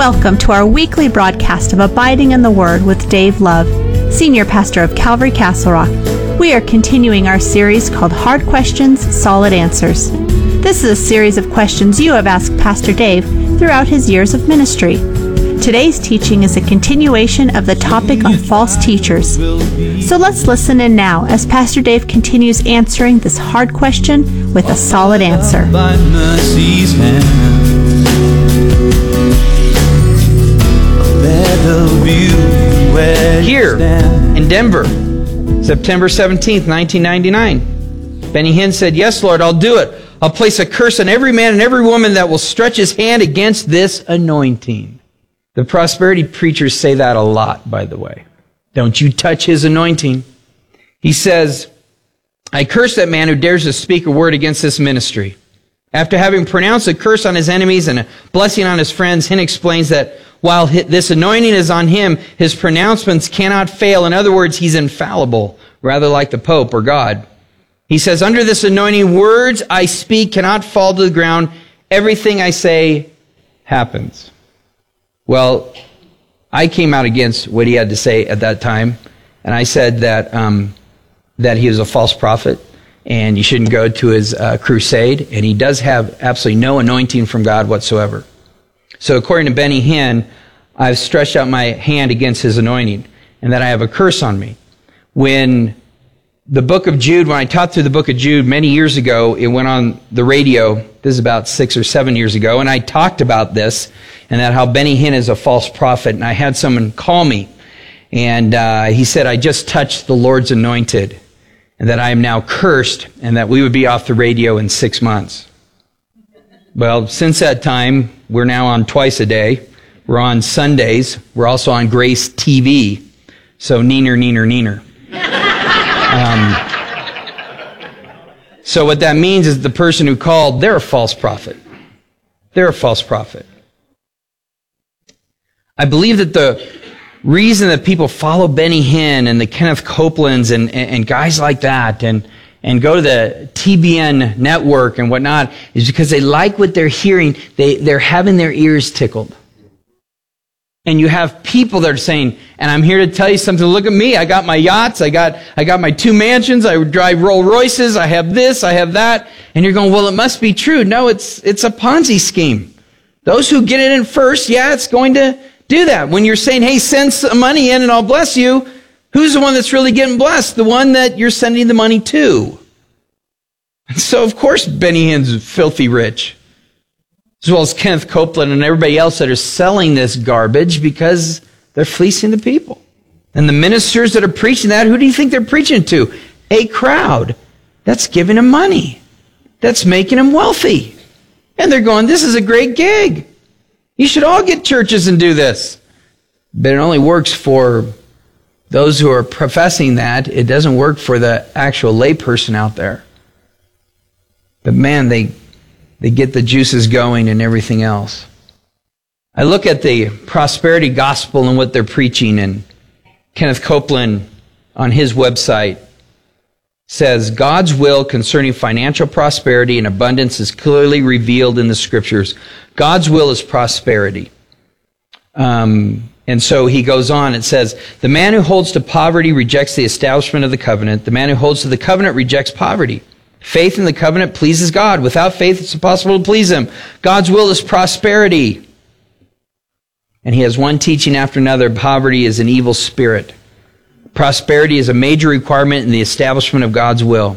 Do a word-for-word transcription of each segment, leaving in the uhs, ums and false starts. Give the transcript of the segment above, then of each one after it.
Welcome to our weekly broadcast of Abiding in the Word with Dave Love, Senior Pastor of Calvary Castle Rock. We are continuing our series called Hard Questions, Solid Answers. This is a series of questions you have asked Pastor Dave throughout his years of ministry. Today's teaching is a continuation of the topic on false teachers. So let's listen in now as Pastor Dave continues answering this hard question with a solid answer. Here in Denver, September seventeenth, nineteen ninety-nine, Benny Hinn said, "Yes, Lord, I'll do it. I'll place a curse on every man and every woman that will stretch his hand against this anointing." The prosperity preachers say that a lot, by the way. Don't you touch his anointing. He says, "I curse that man who dares to speak a word against this ministry." After having pronounced a curse on his enemies and a blessing on his friends, Hinn explains that while this anointing is on him, his pronouncements cannot fail. In other words, he's infallible, rather like the Pope or God. He says, "Under this anointing, words I speak cannot fall to the ground. Everything I say happens." Well, I came out against what he had to say at that time, and I said that um, that he was a false prophet, and you shouldn't go to his uh, crusade, and he does have absolutely no anointing from God whatsoever. So according to Benny Hinn, I've stretched out my hand against his anointing, and that I have a curse on me. When the book of Jude, when I taught through the book of Jude many years ago, it went on the radio. This is about six or seven years ago, and I talked about this, and that how Benny Hinn is a false prophet, and I had someone call me, and uh, he said, "I just touched the Lord's anointed, and that I am now cursed, and that we would be off the radio in six months. Well, since that time, we're now on twice a day. We're on Sundays. We're also on Grace T V. So, neener, neener, neener. Um, so what that means is the person who called, they're a false prophet. They're a false prophet. I believe that the reason that people follow Benny Hinn and the Kenneth Copelands and, and, and guys like that and and go to the T B N network and whatnot is because they like what they're hearing. They, they're having their ears tickled. And you have people that are saying, and I'm here to tell you something, look at me, I got my yachts, I got I got my two mansions, I drive Rolls Royces, I have this, I have that. And you're going, well, it must be true. No, it's it's a Ponzi scheme. Those who get it in first, yeah, it's going to do that. When you're saying, hey, send some money in and I'll bless you, who's the one that's really getting blessed? The one that you're sending the money to. And so, of course, Benny Hinn's filthy rich, as well as Kenneth Copeland and everybody else that are selling this garbage because they're fleecing the people. And the ministers that are preaching that, who do you think they're preaching to? A crowd that's giving them money, that's making them wealthy. And they're going, this is a great gig. You should all get churches and do this. But it only works for those who are professing that. It doesn't work for the actual layperson out there. But man, they they get the juices going and everything else. I look at the prosperity gospel and what they're preaching, and Kenneth Copeland on his website says, God's will concerning financial prosperity and abundance is clearly revealed in the scriptures. God's will is prosperity. Um, and so he goes on, it says, the man who holds to poverty rejects the establishment of the covenant. The man who holds to the covenant rejects poverty. Faith in the covenant pleases God. Without faith, it's impossible to please Him. God's will is prosperity. And he has one teaching after another. Poverty is an evil spirit. Prosperity is a major requirement in the establishment of God's will.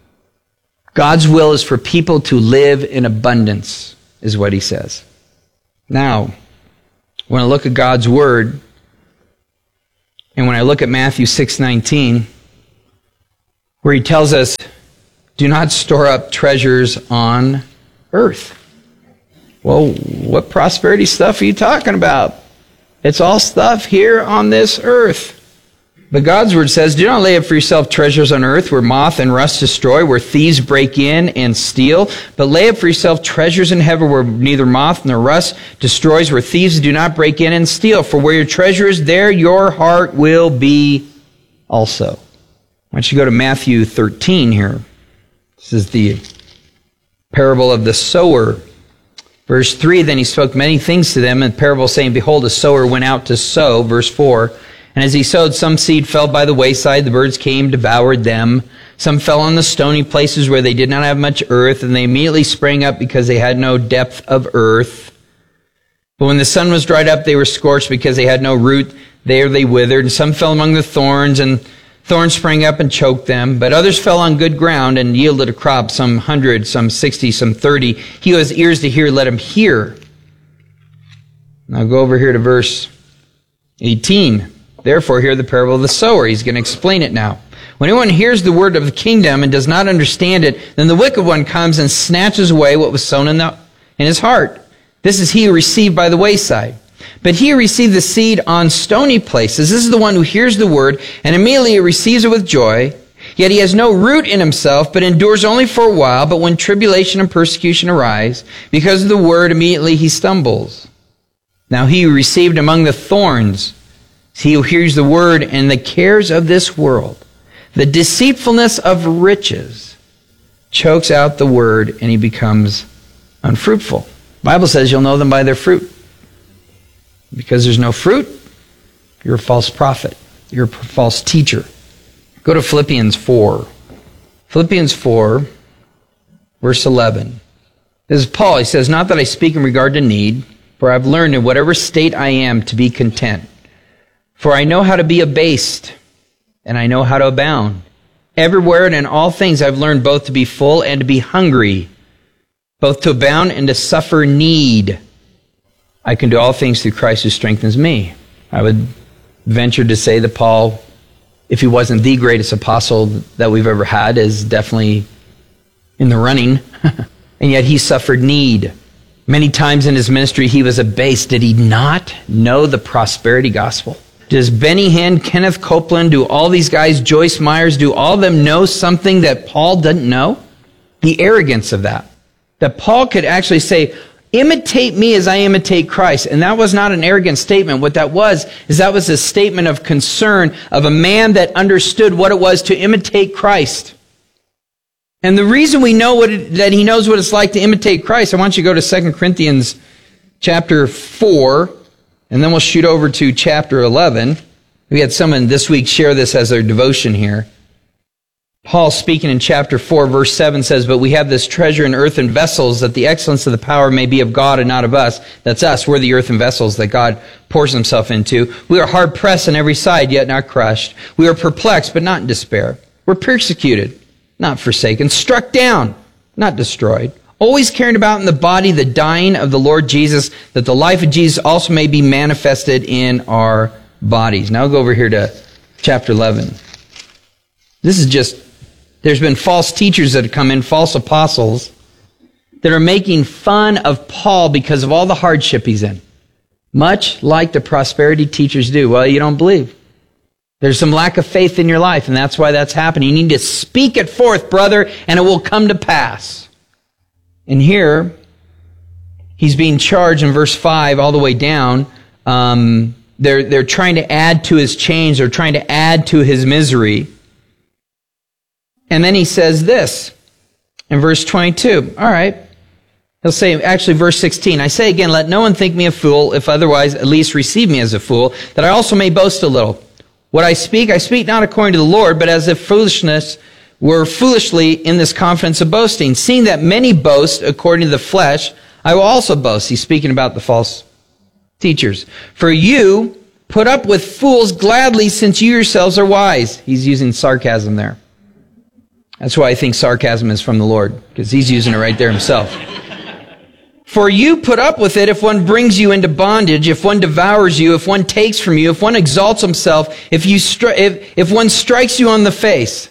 God's will is for people to live in abundance, is what he says. Now, when I look at God's word, and when I look at Matthew six nineteen, where he tells us, do not store up treasures on earth. Well, what prosperity stuff are you talking about? It's all stuff here on this earth. But God's word says, do not lay up for yourself treasures on earth where moth and rust destroy, where thieves break in and steal. But lay up for yourself treasures in heaven where neither moth nor rust destroys, where thieves do not break in and steal. For where your treasure is, there your heart will be also. Why don't you go to Matthew thirteen here. This is the parable of the sower. Verse three, then he spoke many things to them in parable, saying, behold, a sower went out to sow. Verse four, and as he sowed, some seed fell by the wayside. The birds came, devoured them. Some fell on the stony places where they did not have much earth, and they immediately sprang up because they had no depth of earth. But when the sun was dried up, they were scorched because they had no root. There they withered. And some fell among the thorns, and thorns sprang up and choked them. But others fell on good ground and yielded a crop, some hundred, some sixty, some thirty. He who has ears to hear, let him hear. Now go over here to verse eighteen. Therefore, hear the parable of the sower. He's going to explain it now. When anyone hears the word of the kingdom and does not understand it, then the wicked one comes and snatches away what was sown in, the, in his heart. This is he who received by the wayside. But he who received the seed on stony places, this is the one who hears the word and immediately receives it with joy. Yet he has no root in himself, but endures only for a while. But when tribulation and persecution arise, because of the word, immediately he stumbles. Now he who received among the thorns, he who hears the word and the cares of this world, the deceitfulness of riches, chokes out the word and he becomes unfruitful. The Bible says you'll know them by their fruit. Because there's no fruit, you're a false prophet. You're a false teacher. Go to Philippians four. Philippians four, verse eleven. This is Paul. He says, not that I speak in regard to need, for I've learned in whatever state I am to be content. For I know how to be abased, and I know how to abound. Everywhere and in all things I've learned both to be full and to be hungry, both to abound and to suffer need. I can do all things through Christ who strengthens me. I would venture to say that Paul, if he wasn't the greatest apostle that we've ever had, is definitely in the running. And yet he suffered need. Many times in his ministry he was abased. Did he not know the prosperity gospel? Does Benny Hinn, Kenneth Copeland, do all these guys, Joyce Myers, do all of them know something that Paul doesn't know? The arrogance of that. That Paul could actually say, imitate me as I imitate Christ. And that was not an arrogant statement. What that was, is that was a statement of concern of a man that understood what it was to imitate Christ. And the reason we know what it, that he knows what it's like to imitate Christ, I want you to go to Second Corinthians chapter four, and then we'll shoot over to chapter eleven. We had someone this week share this as their devotion here. Paul, speaking in chapter four, verse seven, says, but we have this treasure in earthen vessels, that the excellence of the power may be of God and not of us. That's us. We're the earthen vessels that God pours himself into. We are hard pressed on every side, yet not crushed. We are perplexed, but not in despair. We're persecuted, not forsaken. Struck down, not destroyed. Always carrying about in the body the dying of the Lord Jesus, that the life of Jesus also may be manifested in our bodies. Now I'll go over here to chapter eleven. This is just... There's been false teachers that have come in, false apostles, that are making fun of Paul because of all the hardship he's in. Much like the prosperity teachers do. Well, you don't believe. There's some lack of faith in your life, and that's why that's happening. You need to speak it forth, brother, and it will come to pass. And here, he's being charged in verse five all the way down. Um, they're, they're trying to add to his chains. They're trying to add to his misery. And then he says this in verse twenty-two. All right. He'll say, actually, verse sixteen, I say again, let no one think me a fool, if otherwise at least receive me as a fool, that I also may boast a little. What I speak, I speak not according to the Lord, but as if foolishness were foolishly in this confidence of boasting. Seeing that many boast according to the flesh, I will also boast. He's speaking about the false teachers. For you put up with fools gladly, since you yourselves are wise. He's using sarcasm there. That's why I think sarcasm is from the Lord, because he's using it right there himself. For you put up with it if one brings you into bondage, if one devours you, if one takes from you, if one exalts himself, if you stri- if, if one strikes you on the face.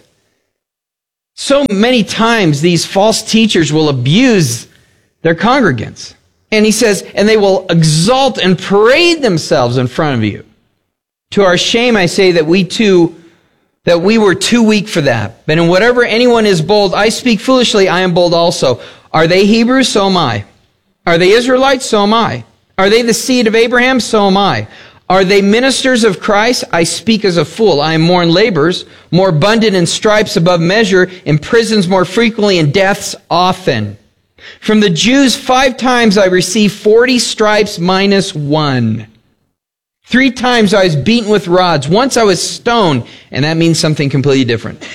So many times these false teachers will abuse their congregants. And he says, and they will exalt and parade themselves in front of you. To our shame I say that we too that we were too weak for that. But in whatever anyone is bold, I speak foolishly, I am bold also. Are they Hebrews? So am I. Are they Israelites? So am I. Are they the seed of Abraham? So am I. Are they ministers of Christ? I speak as a fool. I am more in labors, more abundant in stripes above measure, in prisons more frequently, in deaths often. From the Jews, five times I received forty stripes minus one. Three times I was beaten with rods. Once I was stoned, and that means something completely different.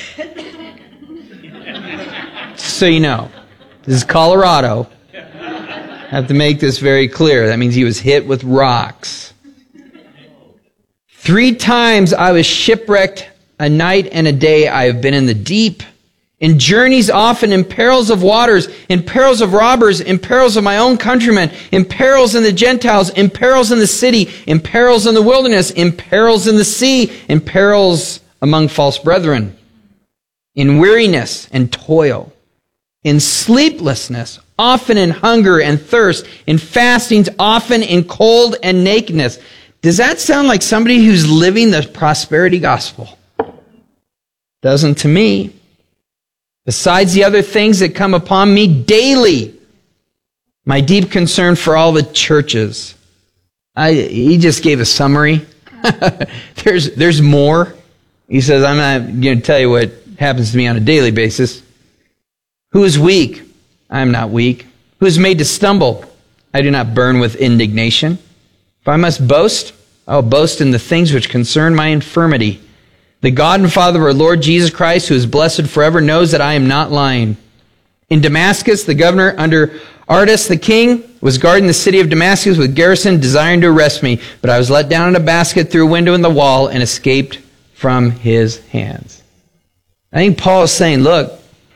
So you know, this is Colorado. I have to make this very clear. That means he was hit with rocks. Three times I was shipwrecked. A night and a day I have been in the deep. In journeys often, in perils of waters, in perils of robbers, in perils of my own countrymen, in perils in the Gentiles, in perils in the city, in perils in the wilderness, in perils in the sea, in perils among false brethren, in weariness and toil, in sleeplessness, often in hunger and thirst, in fastings, often in cold and nakedness. Does that sound like somebody who's living the prosperity gospel? Doesn't to me. Besides the other things that come upon me daily, my deep concern for all the churches. I, he just gave a summary. there's, there's more. He says, I'm not going to tell you what happens to me on a daily basis. Who is weak? I am not weak. Who is made to stumble? I do not burn with indignation. If I must boast, I will boast in the things which concern my infirmity. The God and Father of our Lord Jesus Christ, who is blessed forever, knows that I am not lying. In Damascus, the governor under Aretas the king was guarding the city of Damascus with garrison, desiring to arrest me. But I was let down in a basket through a window in the wall and escaped from his hands. I think Paul is saying, look,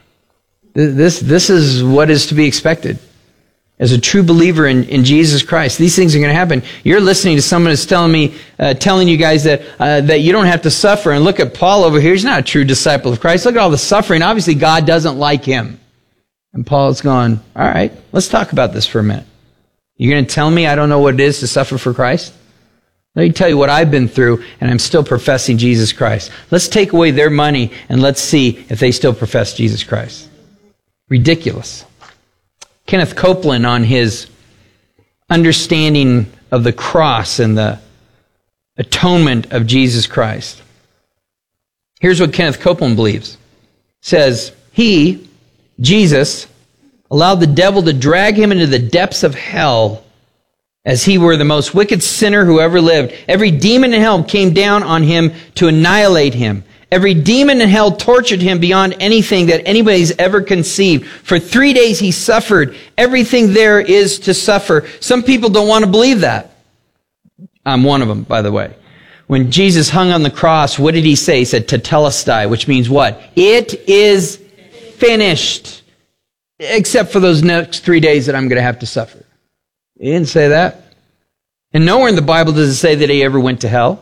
this, this is what is to be expected. As a true believer in, in Jesus Christ, these things are going to happen. You're listening to someone who's telling me, uh, telling you guys that uh, that you don't have to suffer. And look at Paul over here; he's not a true disciple of Christ. Look at all the suffering. Obviously, God doesn't like him. And Paul's gone, all right, let's talk about this for a minute. You're going to tell me I don't know what it is to suffer for Christ? Let me tell you what I've been through, and I'm still professing Jesus Christ. Let's take away their money, and let's see if they still profess Jesus Christ. Ridiculous. Kenneth Copeland, on his understanding of the cross and the atonement of Jesus Christ. Here's what Kenneth Copeland believes. He says, he, Jesus, allowed the devil to drag him into the depths of hell as he were the most wicked sinner who ever lived. Every demon in hell came down on him to annihilate him. Every demon in hell tortured him beyond anything that anybody's ever conceived. For three days he suffered. Everything there is to suffer. Some people don't want to believe that. I'm one of them, by the way. When Jesus hung on the cross, what did he say? He said, tetelestai, which means what? It is finished. Except for those next three days that I'm going to have to suffer. He didn't say that. And nowhere in the Bible does it say that he ever went to hell.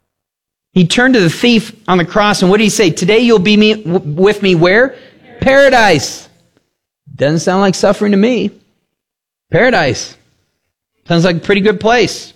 He turned to the thief on the cross, and what did he say? Today you'll be me, w- with me where? Paradise. Doesn't sound like suffering to me. Paradise. Sounds like a pretty good place.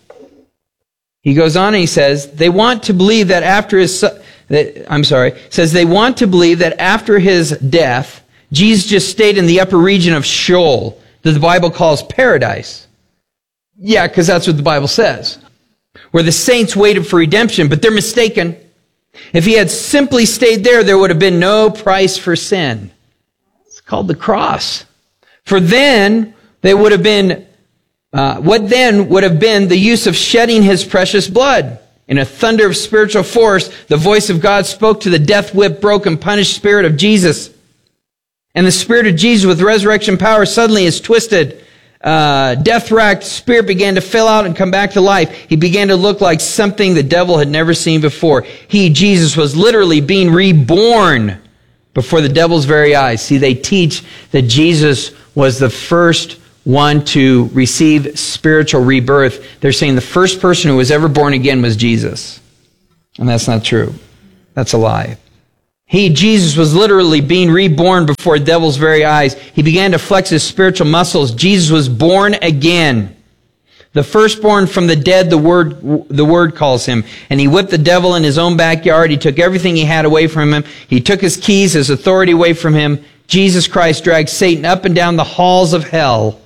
He goes on and he says, they want to believe that after his, su- that, I'm sorry, says they want to believe that after his death, Jesus just stayed in the upper region of Sheol, that the Bible calls paradise. Yeah, because that's what the Bible says. Where the saints waited for redemption, but they're mistaken. If he had simply stayed there, there would have been no price for sin. It's called the cross. For then, they would have been, uh, what then would have been the use of shedding his precious blood? In a thunder of spiritual force, the voice of God spoke to the death whip, broken, punished spirit of Jesus. And the spirit of Jesus with resurrection power suddenly is twisted. Uh, death-racked spirit began to fill out and come back to life. He began to look like something the devil had never seen before. He, Jesus, was literally being reborn before the devil's very eyes. See, they teach that Jesus was the first one to receive spiritual rebirth. They're saying the first person who was ever born again was Jesus. And that's not true. That's a lie. He, Jesus, was literally being reborn before the devil's very eyes. He began to flex his spiritual muscles. Jesus was born again. The firstborn from the dead, the word, the word calls him. And he whipped the devil in his own backyard. He took everything he had away from him. He took his keys, his authority away from him. Jesus Christ dragged Satan up and down the halls of hell.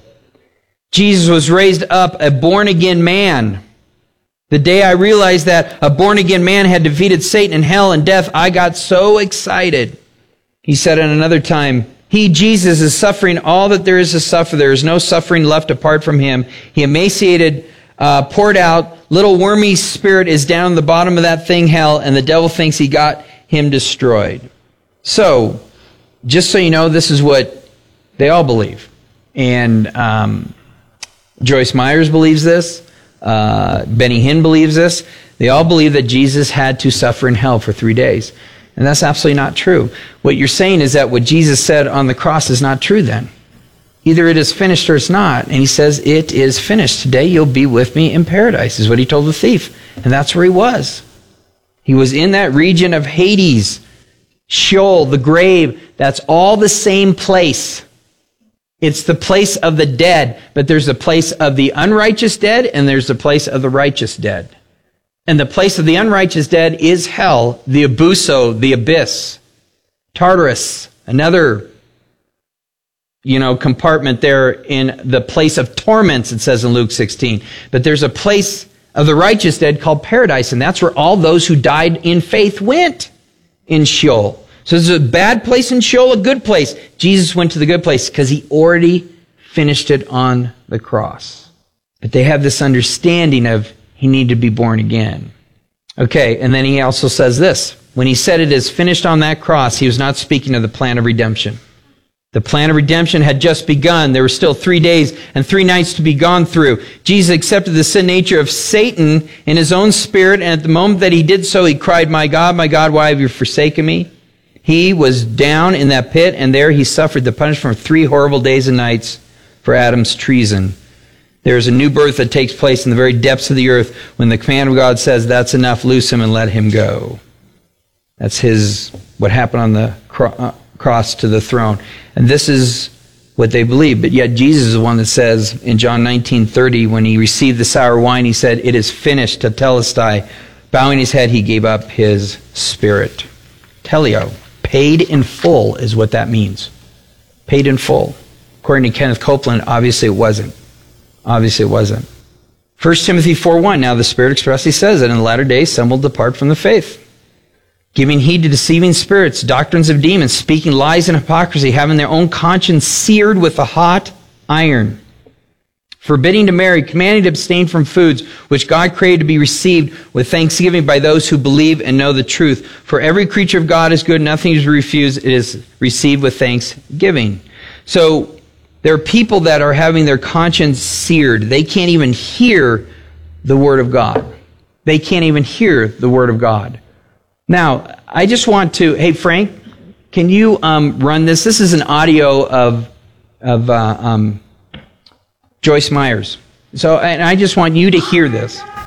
Jesus was raised up a born-again man. The day I realized that a born-again man had defeated Satan and hell and death, I got so excited. He said at another time, He, Jesus, is suffering all that there is to suffer. There is no suffering left apart from him. He emaciated, uh, poured out. Little wormy spirit is down the bottom of that thing, hell, and the devil thinks he got him destroyed. So, just so you know, this is what they all believe. And um, Joyce Myers believes this. Uh, Benny Hinn believes this. They all believe that Jesus had to suffer in hell for three days. And that's absolutely not true. What you're saying is that what Jesus said on the cross is not true then. Either it is finished or it's not. And he says, it is finished. Today you'll be with me in paradise, is what he told the thief. And that's where he was. He was in that region of Hades, Sheol, the grave. That's all the same place. It's the place of the dead, but there's a place of the unrighteous dead and there's the place of the righteous dead. And the place of the unrighteous dead is hell, the abuso, the abyss, Tartarus, another, you know, compartment there in the place of torments, it says in Luke sixteen. But there's a place of the righteous dead called paradise, and that's where all those who died in faith went, in Sheol. So there's a bad place in Sheol, a good place. Jesus went to the good place because he already finished it on the cross. But they have this understanding of he needed to be born again. Okay, and then he also says this. When he said it is finished on that cross, he was not speaking of the plan of redemption. The plan of redemption had just begun. There were still three days and three nights to be gone through. Jesus accepted the sin nature of Satan in his own spirit, and at the moment that he did so, he cried, "My God, my God, why have you forsaken me?" He was down in that pit, and there he suffered the punishment of three horrible days and nights for Adam's treason. There is a new birth that takes place in the very depths of the earth when the command of God says, that's enough, loose him and let him go. That's his, what happened on the cro- uh, cross to the throne. And this is what they believe. But yet Jesus is the one that says in John nineteen thirty, when he received the sour wine, he said, it is finished, tetelestai. Bowing his head, he gave up his spirit. Teleo, paid in full is what that means. Paid in full. According to Kenneth Copeland, obviously it wasn't. Obviously it wasn't. First Timothy four one, now the Spirit expressly says that in the latter days some will depart from the faith, giving heed to deceiving spirits, doctrines of demons, speaking lies and hypocrisy, having their own conscience seared with a hot iron, forbidding to marry, commanding to abstain from foods which God created to be received with thanksgiving by those who believe and know the truth. For every creature of God is good, nothing is refused, it is received with thanksgiving. So there are people that are having their conscience seared. They can't even hear the Word of God. They can't even hear the Word of God. Now, I just want to, hey Frank, can you um, run this? This is an audio of of uh, um, Joyce Myers. So, and I just want you to hear this.